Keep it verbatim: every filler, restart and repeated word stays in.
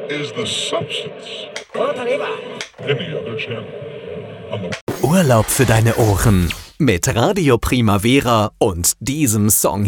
is the substance. In the other channel. On the Urlaub für deine Ohren mit Radio Primavera und diesem Song